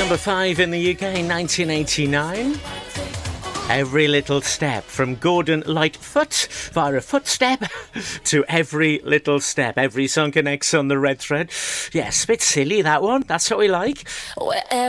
Number 5 in the UK, 1989. Every Little Step, from Gordon Lightfoot, via a footstep to Every Little Step. Every song connects on the red thread. Yes, a bit silly, that one. That's what we like.